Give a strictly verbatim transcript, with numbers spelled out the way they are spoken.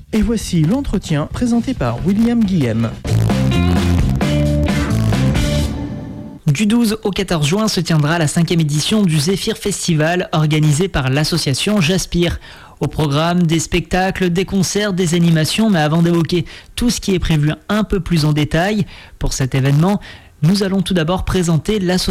Et voici l'entretien présenté par William Guillem. Du douze au quatorze juin se tiendra la cinquième édition du Zéphyr Festival organisé par l'association J'Aspire. Au programme, des spectacles, des concerts, des animations, mais avant d'évoquer tout ce qui est prévu un peu plus en détail pour cet événement, nous allons tout d'abord présenter l'association